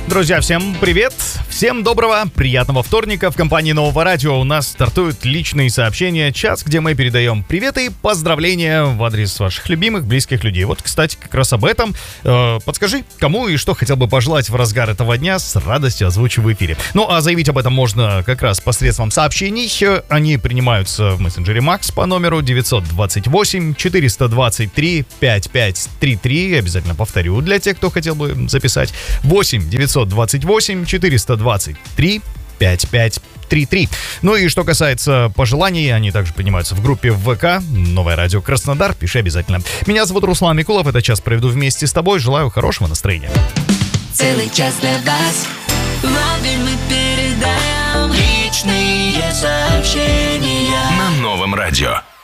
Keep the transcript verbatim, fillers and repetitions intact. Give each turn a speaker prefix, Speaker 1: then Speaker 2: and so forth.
Speaker 1: Друзья, всем привет! Всем доброго, приятного вторника. В компании Нового Радио у нас стартуют личные сообщения, час, где мы передаем приветы и поздравления в адрес ваших любимых, близких людей. Вот, кстати, как раз об этом. Э, подскажи, кому и что хотел бы пожелать в разгар этого дня, с радостью озвучу в эфире. Ну, а заявить об этом можно как раз посредством сообщений. Они принимаются в мессенджере Макс по номеру девятьсот двадцать восемь четыреста двадцать три пятьдесят пять тридцать три. Обязательно повторю для тех, кто хотел бы записать. восемь девятьсот двадцать восемь четыреста двадцать три пятьдесят пять тридцать три. Ну и что касается пожеланий, они также принимаются в группе в ВК «Новое радио Краснодар». Пиши обязательно. Меня зовут Руслан Микулов. Этот час проведу вместе с тобой. Желаю хорошего настроения.
Speaker 2: Целый час для вас. Вам мы передаем личные сообщения
Speaker 3: на Новом радио.